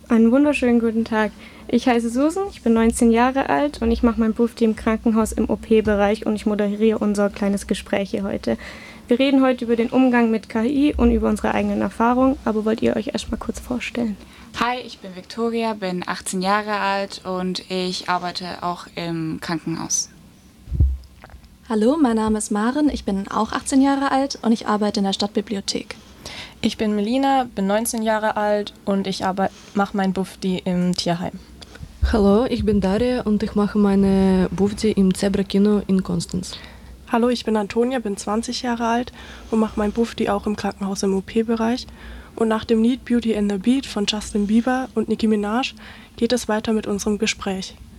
Einen wunderschönen guten Tag. Ich heiße Susan, ich bin 19 Jahre alt und ich mache mein Beruf im Krankenhaus im OP-Bereich und ich moderiere unser kleines Gespräch hier heute. Wir reden heute über den Umgang mit KI und über unsere eigenen Erfahrungen, aber wollt ihr euch erstmal kurz vorstellen? Hi, ich bin Victoria, bin 18 Jahre alt und ich arbeite auch im Krankenhaus. Hallo, mein Name ist Maren, ich bin auch 18 Jahre alt und ich arbeite in der Stadtbibliothek. Ich bin Melina, bin 19 Jahre alt und ich mache mein BUFDI im Tierheim. Hallo, ich bin Daria und ich mache meine BUFDI im Zebra Kino in Konstanz. Hallo, ich bin Antonia, bin 20 Jahre alt und mache mein BUFDI auch im Krankenhaus im OP-Bereich. Und nach dem Lied Beauty and the Beat von Justin Bieber und Nicki Minaj geht es weiter mit unserem Gespräch.